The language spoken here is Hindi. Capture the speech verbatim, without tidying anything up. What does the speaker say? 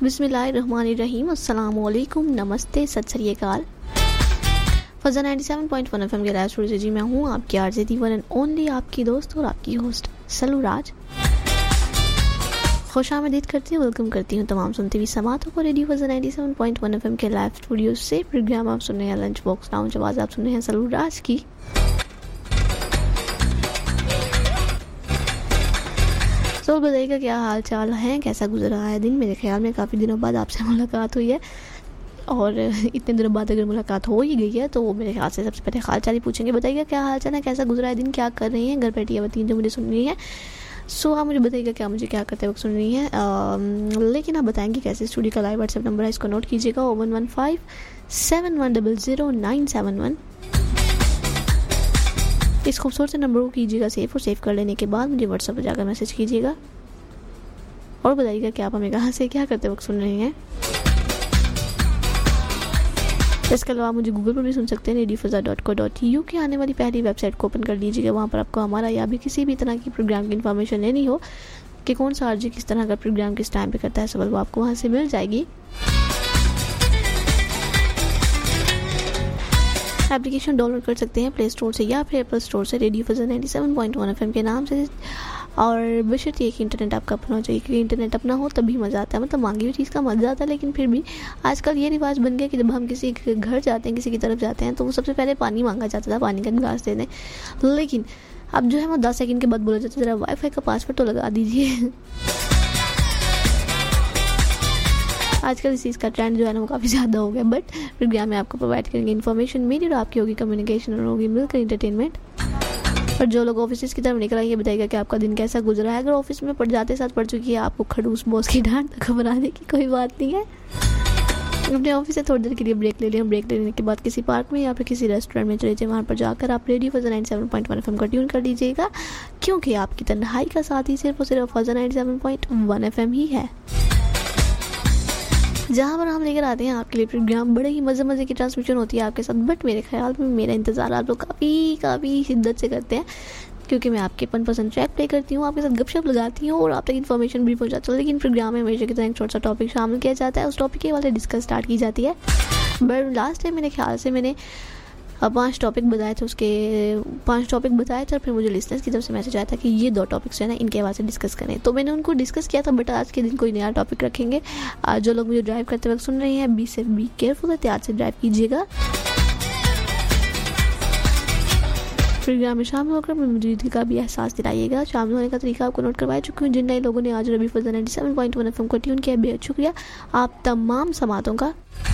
बिस्मिल्लाहिर्रहमानिर्रहीम, अस्सलाम वालेकुम, नमस्ते, सत श्री अकाल। फजा ninety seven point one FM के लाइव स्टूडियो से जी मैं हूँ आपकी RJ the one and only आपकी दोस्त और आपकी होस्ट सलू राज। खुश आमदीद करती हूँ, वेलकम करती हूँ तमाम सुनते हुए समातों को। Radio फजा ninety seven point one FM के लाइव स्टूडियो से प्रोग्राम आप सुन रहे हैं लंच बॉक्स लाउंज, आवाज़ आप सुन रहे हैं सलू राज की। तो बताइएगा क्या हाल चाल है, कैसा गुजर रहा है दिन। मेरे ख्याल में काफ़ी दिनों बाद आपसे मुलाकात हुई है और इतने दिनों बाद अगर मुलाकात हो ही गई है तो मेरे ख्याल से सबसे पहले हाल चाल ही पूछेंगे। बताइएगा क्या हाल चाल है, कैसा गुजरा है दिन, क्या कर रही हैं, घर बैठी है जो मुझे सुन रही है। सो आप मुझे बताइएगा क्या मुझे क्या करते वक्त सुन रही हैं। लेकिन आप बताएंगे कैसे। स्टूडियो का लाइव व्हाट्सएप नंबर है, इसको नोट कीजिएगा, one one five seven one double zero nine seven one. इस खूबसूरत से नंबर को कीजिएगा सेव और सेव कर लेने के बाद मुझे व्हाट्सएप पर जाकर मैसेज कीजिएगा और बताइएगा कि आप हमें कहाँ से क्या करते वक्त सुन रहे हैं। इसके अलावा मुझे गूगल पर भी सुन सकते हैं, radio फजा dot co dot U के आने वाली पहली वेबसाइट को ओपन कर लीजिएगा। वहाँ पर आपको हमारा या भी किसी भी तरह की प्रोग्राम की इन्फॉर्मेशन लेनी हो कि कौन सा आरजी किस तरह का प्रोग्राम किस टाइम पे करता है, सब वो आपको वहाँ से मिल जाएगी। एप्लीकेशन डाउनलोड कर सकते हैं प्ले स्टोर से या फिर एप्पल स्टोर से, radio फजा ninety seven point one FM के नाम से। और बशर्ते ये कि इंटरनेट आपका अपना हो चाहिए, क्योंकि इंटरनेट अपना हो तभी मज़ा आता है। मतलब मांगी हुई चीज़ का मज़ा आता है, लेकिन फिर भी आजकल ये रिवाज बन गया कि जब हम किसी के घर जाते हैं, किसी की तरफ जाते हैं, तो वो सबसे पहले पानी मांगा जाता था, पानी का गिलास दे दें। लेकिन अब जो है वो दस सेकंड के बाद बोला जाता है ज़रा वाईफाई का पासवर्ड तो लगा दीजिए। आजकल इस चीज़ का ट्रेंड जो है ना वो काफ़ी ज़्यादा हो गया। बट प्रोग्राम में आपको प्रोवाइड करेंगे इन्फॉर्मेशन, मेरी और आपकी होगी कम्युनिकेशन और होगी मिलकर इंटरटेनमेंट। और जो लोग ऑफिस की तरफ निकल आइए, बताइएगा कि आपका दिन कैसा गुजरा है। अगर ऑफिस में पढ़ जाते साथ पढ़ चुकी है, आपको खड़ूस बॉस की डांट तक बनाने की कोई बात नहीं है। अपने ऑफिस से थोड़ी देर के लिए ब्रेक ले लें, ब्रेक लेने के बाद किसी पार्क में या फिर किसी रेस्टोरेंट में चले जाए, वहाँ पर जाकर आप radio फजा ninety seven point one FM का ट्यून कर लीजिएगा, क्योंकि आपकी तन्हाई का साथ ही सिर्फ और सिर्फ फजा ninety seven point one FM ही है, जहाँ पर हम लेकर आते हैं आपके लिए प्रोग्राम। बड़े ही मज़े मज़े की ट्रांसमिशन होती है आपके साथ। बट मेरे ख्याल में मेरा इंतज़ार आप लोग काफ़ी काफ़ी शिद्दत से करते हैं, क्योंकि मैं आपके मनपसंद ट्रैक प्ले करती हूँ, आपके साथ गपशप लगाती हूँ और आप तक इन्फॉर्मेशन भी पहुँचाती हूँ। लेकिन प्रोग्राम में हमेशा की तरह एक छोटा सा टॉपिक शामिल किया जाता है, उस टॉपिक के वाले डिस्कस स्टार्ट की जाती है। बट लास्ट टाइम मेरे ख्याल से मैंने पांच टॉपिक बताए थे, उसके पांच टॉपिक बताए थे और फिर मुझे लिसनर्स की तरफ से मैसेज आया था कि ये दो टॉपिक्स है ना, इनके हवाले से डिस्कस करें। तो मैंने उनको डिस्कस किया था। बट आज के दिन कोई नया टॉपिक रखेंगे। आज जो लोग मुझे ड्राइव करते वक्त सुन रहे हैं, बी से बी केयरफुल, एहतियात से ड्राइव कीजिएगा। प्रोग्राम में शामिल होकर मौजूदगी का भी एहसास दिलाइएगा। शामिल होने का तरीका आपको नोट करवाया चुकी हूँ। जिन नए लोगों ने आज रबी फजा ninety seven point one FM को ट्यून किया, बेहद शुक्रिया आप तमाम समातों का।